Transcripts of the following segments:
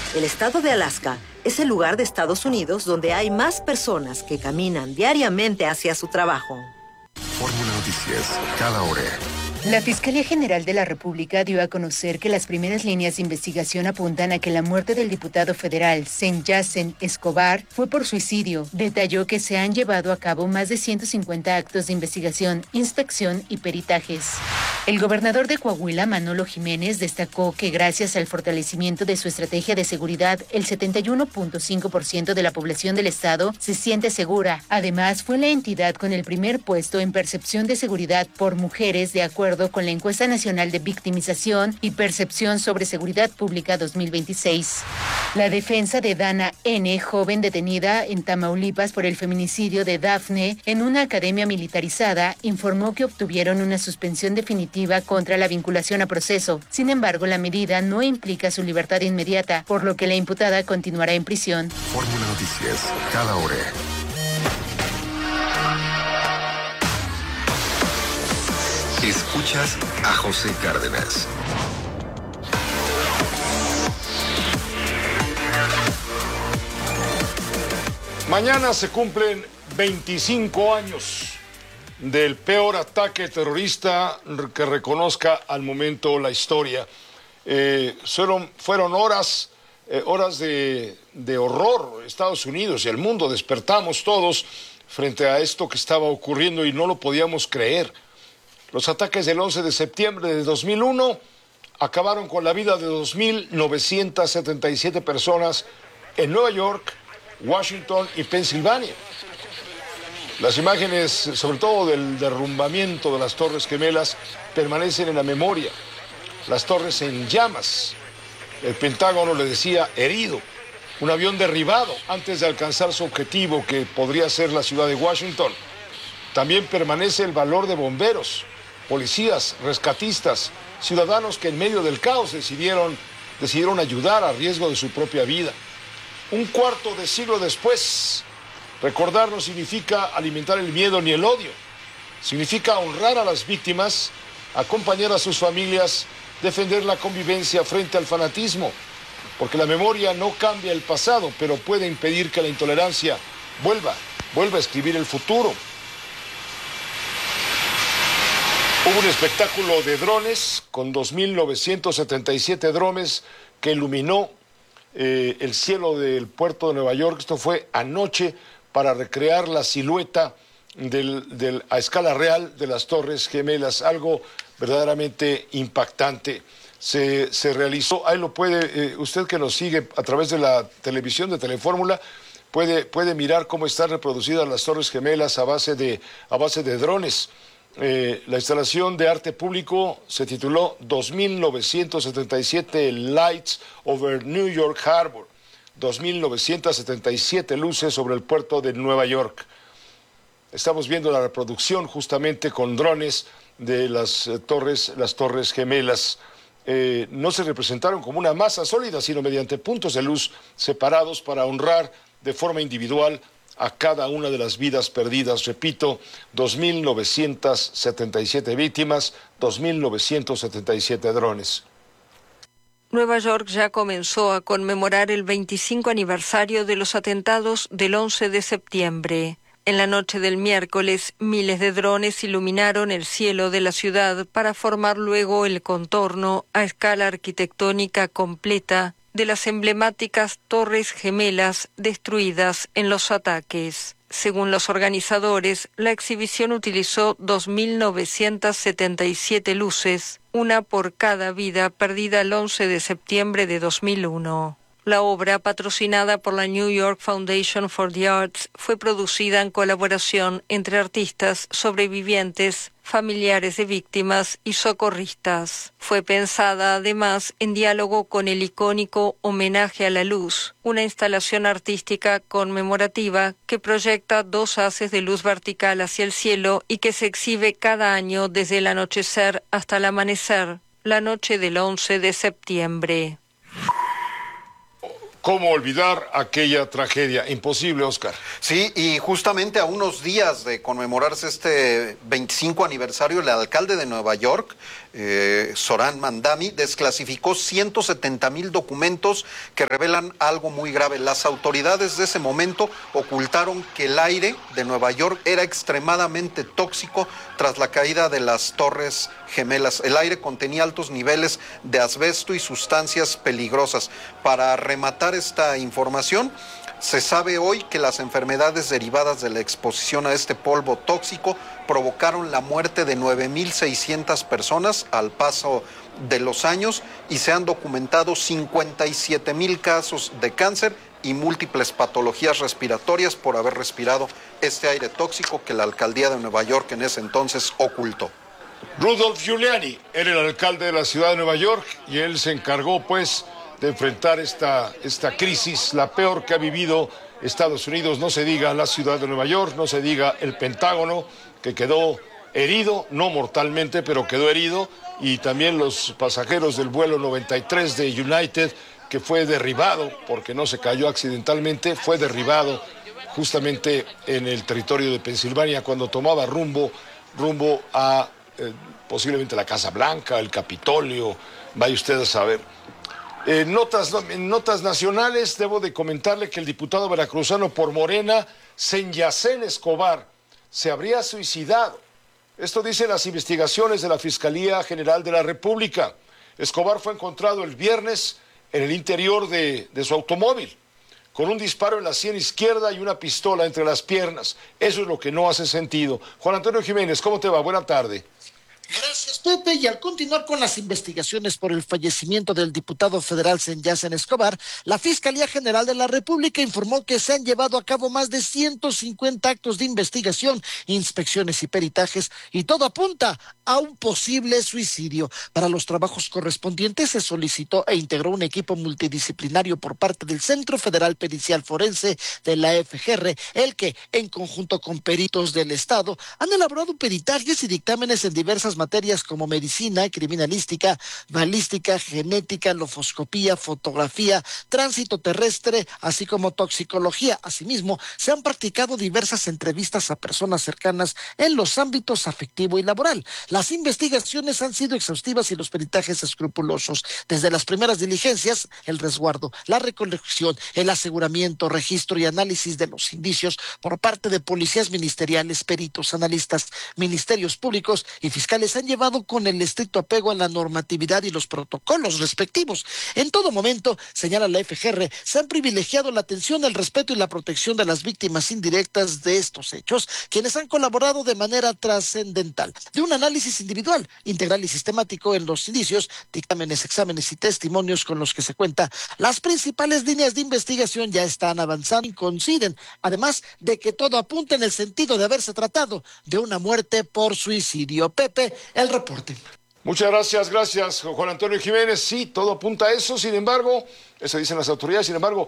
El estado de Alaska es el lugar de Estados Unidos donde hay más personas que caminan diariamente hacia su trabajo. Fórmula Noticias, cada hora. La Fiscalía General de la República dio a conocer que las primeras líneas de investigación apuntan a que la muerte del diputado federal Sen Escobar fue por suicidio. Detalló que se han llevado a cabo más de 150 actos de investigación, inspección y peritajes. El gobernador de Coahuila, Manolo Jiménez, destacó que gracias al fortalecimiento de su estrategia de seguridad, el 71.5% de la población del estado se siente segura. Además, fue la entidad con el primer puesto en percepción de seguridad por mujeres, de acuerdo con la Encuesta Nacional de Victimización y Percepción sobre Seguridad Pública 2026. La defensa de Dana N., joven detenida en Tamaulipas por el feminicidio de Dafne en una academia militarizada, informó que obtuvieron una suspensión definitiva contra la vinculación a proceso. Sin embargo, la medida no implica su libertad inmediata, por lo que la imputada continuará en prisión. Fórmula Noticias, cada hora. Escuchas a José Cárdenas. Mañana se cumplen 25 años del peor ataque terrorista que reconozca al momento la historia. Fueron horas de horror. Estados Unidos y el mundo despertamos todos frente a esto que estaba ocurriendo y no lo podíamos creer. Los ataques del 11 de septiembre de 2001 acabaron con la vida de 2.977 personas en Nueva York, Washington y Pensilvania. Las imágenes, sobre todo del derrumbamiento de las Torres Gemelas, permanecen en la memoria. Las torres en llamas. El Pentágono le decía herido. Un avión derribado antes de alcanzar su objetivo, que podría ser la ciudad de Washington. También permanece el valor de bomberos, policías, rescatistas, ciudadanos que en medio del caos decidieron ayudar a riesgo de su propia vida. Un cuarto de siglo después, recordar no significa alimentar el miedo ni el odio. Significa honrar a las víctimas, acompañar a sus familias, defender la convivencia frente al fanatismo. Porque la memoria no cambia el pasado, pero puede impedir que la intolerancia vuelva a escribir el futuro. Hubo un espectáculo de drones con 2.977 drones que iluminó el cielo del puerto de Nueva York. Esto fue anoche para recrear la silueta a escala real de las Torres Gemelas, algo verdaderamente impactante. Se realizó, ahí lo puede, usted que nos sigue a través de la televisión de Telefórmula, puede mirar cómo están reproducidas las Torres Gemelas a base de drones. La instalación de arte público se tituló 2.977 Lights over New York Harbor, 2.977 luces sobre el puerto de Nueva York. Estamos viendo la reproducción justamente con drones de las Torres Gemelas. No se representaron como una masa sólida, sino mediante puntos de luz separados para honrar de forma individual a cada una de las vidas perdidas. Repito, 2.977 víctimas, 2.977 drones. Nueva York ya comenzó a conmemorar el 25 aniversario de los atentados del 11 de septiembre. En la noche del miércoles, miles de drones iluminaron el cielo de la ciudad para formar luego el contorno a escala arquitectónica completa de las emblemáticas Torres Gemelas destruidas en los ataques. Según los organizadores, la exhibición utilizó 2.977 luces, una por cada vida perdida el 11 de septiembre de 2001. La obra, patrocinada por la New York Foundation for the Arts, fue producida en colaboración entre artistas, sobrevivientes, familiares de víctimas y socorristas. Fue pensada además en diálogo con el icónico Homenaje a la Luz, una instalación artística conmemorativa que proyecta 2 haces de luz vertical hacia el cielo y que se exhibe cada año desde el anochecer hasta el amanecer, la noche del 11 de septiembre. ¿Cómo olvidar aquella tragedia? Imposible, Oscar. Sí, y justamente a unos días de conmemorarse este 25 aniversario, el alcalde de Nueva York, Zohran Mamdani, desclasificó 170,000 documentos que revelan algo muy grave. Las autoridades de ese momento ocultaron que el aire de Nueva York era extremadamente tóxico tras la caída de las Torres Gemelas. El aire contenía altos niveles de asbesto y sustancias peligrosas. Para rematar esta información, se sabe hoy que las enfermedades derivadas de la exposición a este polvo tóxico provocaron la muerte de 9,600 personas al paso de los años y se han documentado 57,000 casos de cáncer y múltiples patologías respiratorias por haber respirado este aire tóxico que la alcaldía de Nueva York en ese entonces ocultó. Rudolph Giuliani era el alcalde de la ciudad de Nueva York y él se encargó, pues, de enfrentar esta crisis, la peor que ha vivido Estados Unidos. No se diga la ciudad de Nueva York, no se diga el Pentágono, que quedó herido, no mortalmente, pero quedó herido, y también los pasajeros del vuelo 93 de United, que fue derribado, porque no se cayó accidentalmente, fue derribado justamente en el territorio de Pensilvania cuando tomaba rumbo a posiblemente la Casa Blanca, el Capitolio, vaya usted a saber. En notas nacionales, debo de comentarle que el diputado veracruzano por Morena, Senyacen Escobar, se habría suicidado. Esto dicen las investigaciones de la Fiscalía General de la República. Escobar fue encontrado el viernes en el interior de su automóvil, con un disparo en la sien izquierda y una pistola entre las piernas. Eso es lo que no hace sentido. Juan Antonio Jiménez, ¿cómo te va? Buena tarde. Gracias, Pepe. Y al continuar con las investigaciones por el fallecimiento del diputado federal Senyacen Escobar, la Fiscalía General de la República informó que se han llevado a cabo más de 150 actos de investigación, inspecciones y peritajes, y todo apunta a un posible suicidio. Para los trabajos correspondientes se solicitó e integró un equipo multidisciplinario por parte del Centro Federal Pericial Forense de la FGR, el que, en conjunto con peritos del Estado, han elaborado peritajes y dictámenes en diversas materias como medicina, criminalística, balística, genética, lofoscopía, fotografía, tránsito terrestre, así como toxicología. Asimismo, se han practicado diversas entrevistas a personas cercanas en los ámbitos afectivo y laboral. Las investigaciones han sido exhaustivas y los peritajes escrupulosos. Desde las primeras diligencias, el resguardo, la recolección, el aseguramiento, registro y análisis de los indicios por parte de policías ministeriales, peritos, analistas, ministerios públicos y fiscales han llevado con el estricto apego a la normatividad y los protocolos respectivos. En todo momento, señala la FGR, se han privilegiado la atención, el respeto y la protección de las víctimas indirectas de estos hechos, quienes han colaborado de manera trascendental. De un análisis individual, integral y sistemático en los indicios, dictámenes, exámenes y testimonios con los que se cuenta, las principales líneas de investigación ya están avanzando y coinciden, además de que todo apunta en el sentido de haberse tratado de una muerte por suicidio. Pepe, el reporte. Muchas gracias, Juan Antonio Jiménez. Sí, todo apunta a eso, sin embargo, eso dicen las autoridades, sin embargo,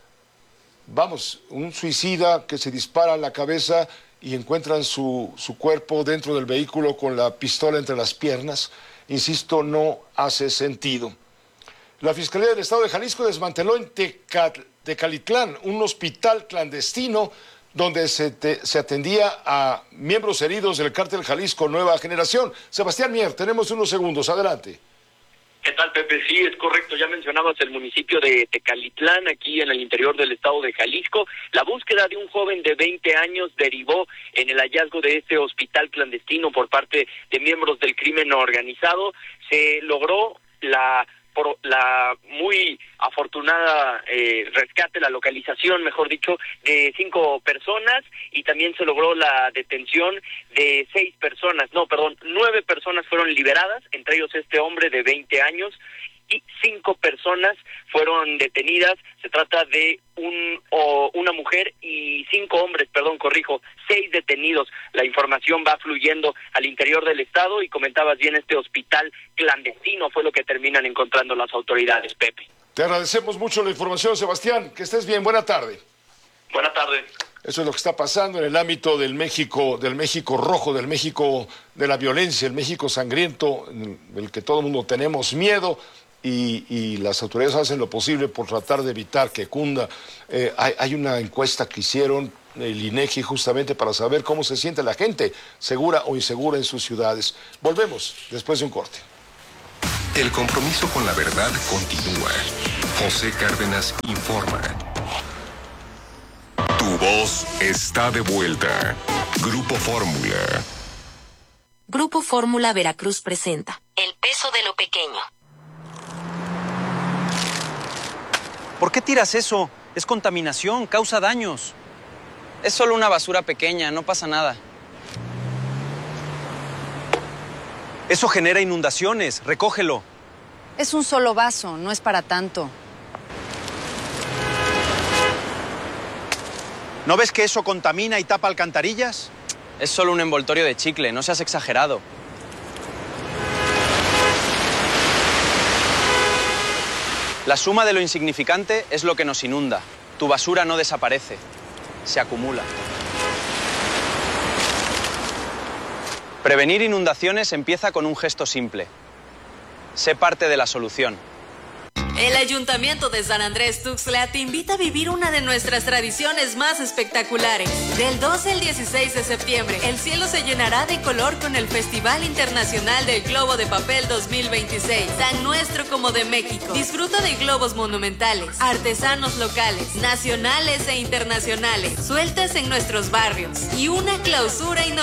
un suicida que se dispara en la cabeza y encuentran su cuerpo dentro del vehículo con la pistola entre las piernas, insisto, no hace sentido. La Fiscalía del Estado de Jalisco desmanteló en Tecalitlán un hospital clandestino donde se atendía a miembros heridos del cártel Jalisco Nueva Generación. Sebastián Mier, tenemos unos segundos, adelante. ¿Qué tal, Pepe? Sí, es correcto. Ya mencionabas el municipio de Tecalitlán, aquí en el interior del estado de Jalisco. La búsqueda de un joven de 20 años derivó en el hallazgo de este hospital clandestino por parte de miembros del crimen organizado. Se logró por la muy afortunada rescate, la localización, mejor dicho, de 5 personas, y también se logró la detención de 9 personas fueron liberadas, entre ellos este hombre de 20 años, y 5 personas fueron detenidas. Se trata de una mujer y 5 hombres, 6 detenidos. La información va fluyendo al interior del estado y comentabas bien, este hospital clandestino fue lo que terminan encontrando las autoridades, Pepe. Te agradecemos mucho la información, Sebastián. Que estés bien. Buena tarde. Buena tarde. Eso es lo que está pasando en el ámbito del México rojo, del México de la violencia, el México sangriento, del que todo el mundo tenemos miedo. Y las autoridades hacen lo posible por tratar de evitar que cunda. Hay una encuesta que hicieron el INEGI, justamente para saber cómo se siente la gente, segura o insegura en sus ciudades. Volvemos después de un corte. El compromiso con la verdad continúa. José Cárdenas informa. Tu voz está de vuelta. Grupo Fórmula. Grupo Fórmula Veracruz presenta El peso de lo pequeño. ¿Por qué tiras eso? Es contaminación, causa daños. Es solo una basura pequeña, no pasa nada. Eso genera inundaciones, recógelo. Es un solo vaso, no es para tanto. ¿No ves que eso contamina y tapa alcantarillas? Es solo un envoltorio de chicle, no seas exagerado. La suma de lo insignificante es lo que nos inunda. Tu basura no desaparece, se acumula. Prevenir inundaciones empieza con un gesto simple. Sé parte de la solución. El Ayuntamiento de San Andrés Tuxtla te invita a vivir una de nuestras tradiciones más espectaculares. Del 12 al 16 de septiembre, el cielo se llenará de color con el Festival Internacional del Globo de Papel 2026, tan nuestro como de México. Disfruta de globos monumentales, artesanos locales, nacionales e internacionales, sueltas en nuestros barrios y una clausura inolvidable